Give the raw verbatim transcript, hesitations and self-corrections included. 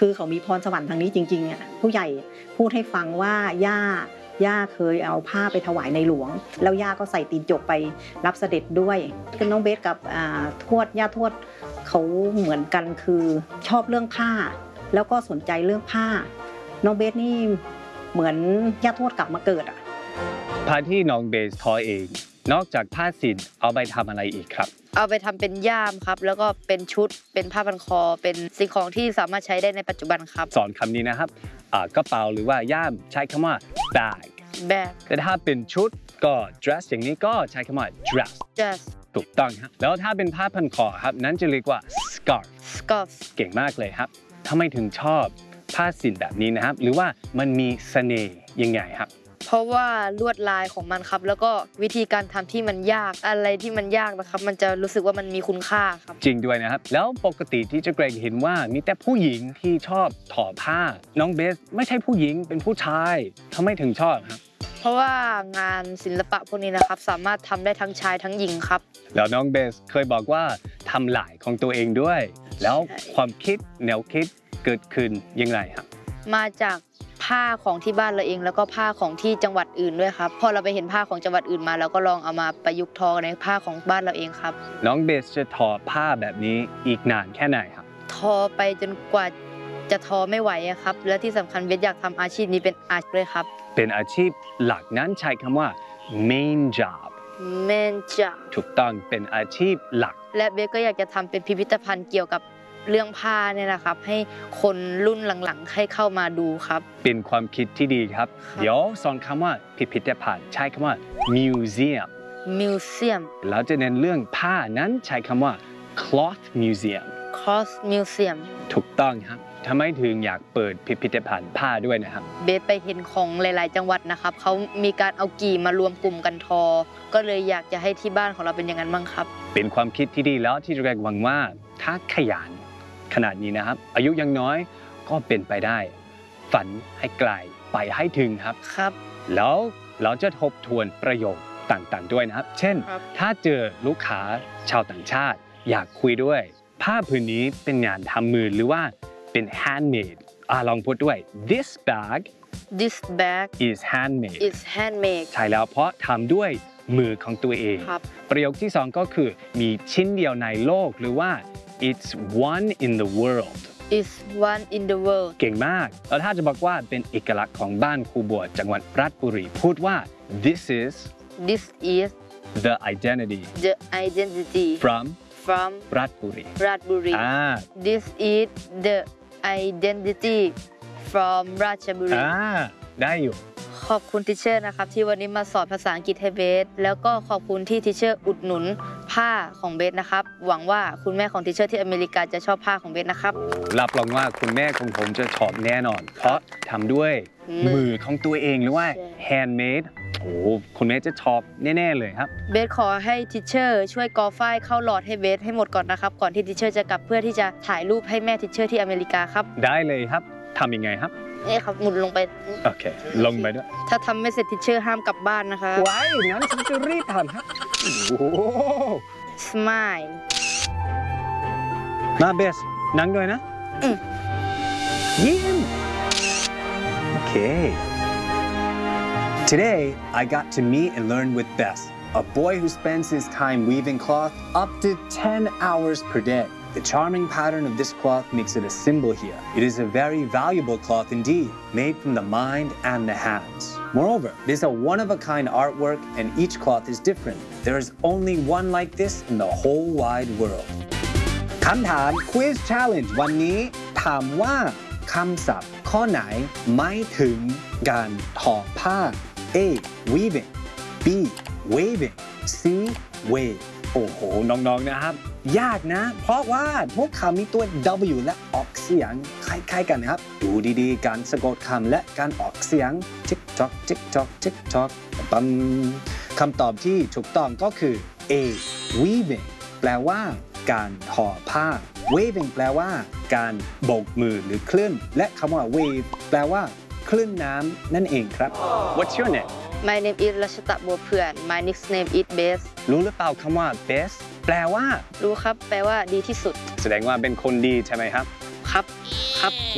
คือเขามีพรสวรรค์ทางนี้จริงๆอ่ะผู้ใหญ่พูดให้ฟังว่าย่าย่าเคยเอาผ้าไปถวายในหลวงแล้วย่าก็ใส่ตีนจกไปรับเสด็จด้วยคือน้องเบสกับทวดย่าทวดเขาเหมือนกันคือชอบเรื่องผ้าแล้วก็สนใจเรื่องผ้าน้องเบสนี่เหมือนย่าทวดกลับมาเกิดอ่ะผ้าที่น้องเบสทอเองนอกจากผ้าสิ้นเอาไปทำอะไรอีกครับเอาไปทำเป็นย่ามครับแล้วก็เป็นชุดเป็นผ้าพันคอเป็นสิ่งของที่สามารถใช้ได้ในปัจจุบันครับสอนคำนี้นะครับกระเป๋าหรือว่าย่ามใช้คำว่า bag bag แต่ถ้าเป็นชุดก็ dress อย่างนี้ก็ใช้คำว่า dress dress ถูกต้องครับแล้วถ้าเป็นผ้าพันคอครับนั้นจะเรียกว่า scarf scarf เก่งมากเลยครับทำไมถึงชอบผ้าสิ้นแบบนี้นะครับหรือว่ามันมีเสน่ห์ยังไงครับเพราะว่าลวดลายของมันครับแล้วก็วิธีการทำที่มันยากอะไรที่มันยากนะครับมันจะรู้สึกว่ามันมีคุณค่าครับจริงด้วยนะครับแล้วปกติที่จะเกรงเห็นว่ามีแต่ผู้หญิงที่ชอบทอผ้าน้องเบสไม่ใช่ผู้หญิงเป็นผู้ชายทำไมถึงชอบครับเพราะว่างานศิลปะพวกนี้นะครับสามารถทำได้ทั้งชายทั้งหญิงครับแล้วน้องเบสเคยบอกว่าทำลายของตัวเองด้วยแล้วความคิดแนวคิดเกิดขึ้นยังไงครับมาจากผ้าของที่บ้านเราเองแล้วก็ผ้าของที่จังหวัดอื่นด้วยครับพอเราไปเห็นผ้าของจังหวัดอื่นมาเราก็ลองเอามาประยุกต์ทอในผ้าของบ้านเราเองครับน้องเบสจะทอผ้าแบบนี้อีกนานแค่ไหนครับทอไปจนกว่าจะทอไม่ไหวครับและที่สำคัญเบสอยากทำอาชีพนี้เป็นอาชีพเลยครับเป็นอาชีพหลักนั้นใช้คำว่า main job main job ถูกต้องเป็นอาชีพหลักและเบสก็อยากจะทำเป็นพิพิธภัณฑ์เกี่ยวกับเรื่องผ้าเนี่ยนะครับให้คนรุ่นหลังๆให้เข้ามาดูครับเป็นความคิดที่ดีครับเดี๋ยวสอนคำว่าพิพิธภัณฑ์ใช้คำว่า museum museum แล้วจะเน้นเรื่องผ้านั้นใช้คำว่า cloth museum cloth museum ถูกต้องครับทำไมถึงอยากเปิดพิพิธภัณฑ์ผ้าด้วยนะครับเบสไปเห็นของหลายๆจังหวัดนะครับเขามีการเอากี่มารวมกลุ่มกันทอก็เลยอยากจะให้ที่บ้านของเราเป็นอย่างนั้นบ้างครับเป็นความคิดที่ดีแล้วที่จะหวังว่าถ้าขยันขนาดนี้นะครับอายุยังน้อยก็เป็นไปได้ฝันให้ไกลไปให้ถึงครับครับแล้วเราจะทบทวนประโยชน์ต่างๆด้วยนะครับเช่นถ้าเจอลูกค้าชาวต่างชาติอยากคุยด้วยผ้าผืนนี้เป็นงานทำมือหรือว่าเป็น handmade อ่ะลองพูดด้วย this bag this bag is handmade is handmade ใช่แล้วเพราะทำด้วยมือของตัวเองประโยคที่สองก็คือมีชิ้นเดียวในโลกหรือว่า it's one in the world is one in the world เก่งมากแล้วถ้าจะบอกว่าเป็นเอกลักษณ์ของบ้านครูบัวจังหวัดราชบุรีพูดว่า this is this is the identity the identity from from ราชบุรีราชบุรี ah this is the identity from ราชบุรีอ่าได้อยู่ขอบคุณทิเชอร์นะครับที่วันนี้มาสอนภาษาอังกฤษให้เบสแล้วก็ขอบคุณที่ทิเชอร์อุดหนุนผ้าของเบสนะครับหวังว่าคุณแม่ของทิเชอร์ที่อเมริกาจะชอบผ้าของเบสนะครับรับรองว่าคุณแม่ของผมจะชอบแน่นอนเพราะทำด้วยมือของตัวเองหรือว่า handmade โอ้คุณแม่จะชอบแน่ๆเลยครับเบสขอให้ทิเชอร์ช่วยกอฝ้ายเข้าหลอดให้เบสให้หมดก่อนนะครับก่อนที่ทิเชอร์จะกลับเพื่อที่จะถ่ายรูปให้แม่ทิเชอร์ที่อเมริกาครับได้เลยครับทำยังไงครับนี่ครับหมุนลงไปโอเคลงไปด้วยถ้าทำไม่เสร็จทิเชอร์ห้ามกลับบ้านนะคะไว้งั้นฉันจะรีบทำครับโอ้ smile มาเบสนั่งด้วยนะยิ้มโอเค Today I got to meet and learn with Bess a boy who spends his time weaving cloth up to ten hours per day The charming pattern of this cloth makes it a symbol here. It is a very valuable cloth indeed, made from the mind and the hands. Moreover, it is a one-of-a-kind artwork and each cloth is different. There is only one like this in the whole wide world. คำถาม Quiz Challenge วันนี้ถามว่าคำศัพท์ข้อไหนหมายถึงการทอผ้า A. Weaving B. Waving C. Wave โอ้โหน้องๆนะครับยากนะเพราะว่าพวกคำมีตัว W และออกเสียงคล้ายๆกันนะครับดูดีๆการสะกดคำและการออกเสียงทิกจอกทิกจอกทิกจอกปั๊มคำตอบที่ถูกต้องก็คือ A. Weaving แปลว่าการทอผ้า Waving แปลว่าการโบกมือหรือคลื่นและคำว่า Wave แปลว่าคลื่นน้ำนั่นเองครับ What's your name My name is รัชตะบัวเพื่อน My nickname is Best รู้หรือเปล่าคำว่า Best แปลว่ารู้ครับแปลว่าดีที่สุดแสดงว่าเป็นคนดีใช่ไหมครับครับครับ